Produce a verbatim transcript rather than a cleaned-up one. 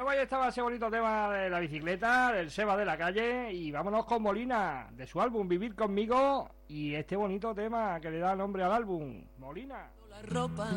pues ahí estaba ese bonito tema de la bicicleta, del Seba de la calle, y vámonos con Molina, de su álbum Vivir Conmigo, y este bonito tema que le da nombre al álbum, Molina. La ropa